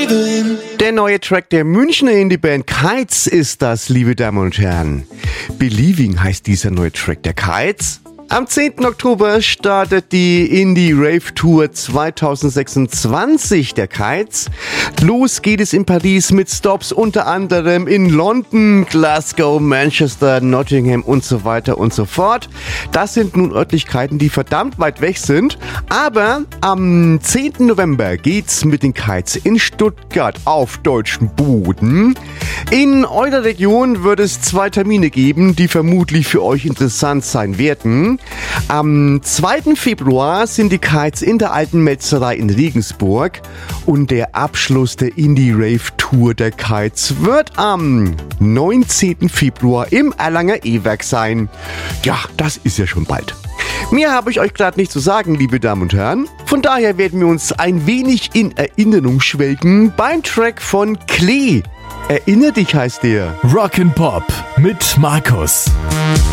Der neue Track der Münchner Indie-Band Kites ist das, liebe Damen und Herren. Believing heißt dieser neue Track der Kites. Am 10. Oktober startet die Indie Rave Tour 2026 der Kites. Los geht es in Paris mit Stops unter anderem in London, Glasgow, Manchester, Nottingham und so weiter und so fort. Das sind nun Örtlichkeiten, die verdammt weit weg sind. Aber am 10. November geht's mit den Kites in Stuttgart auf deutschem Boden. In eurer Region wird es 2 Termine geben, die vermutlich für euch interessant sein werden. Am 2. Februar sind die Kites in der Alten Metzerei in Regensburg und der Abschluss der Indie Rave Tour der Kites wird am 19. Februar im Erlanger E-Werk sein. Ja, das ist ja schon bald. Mehr habe ich euch gerade nicht zu sagen, liebe Damen und Herren. Von daher werden wir uns ein wenig in Erinnerung schwelgen beim Track von Klee. Erinner dich heißt der. Rock'n'Pop mit Markus.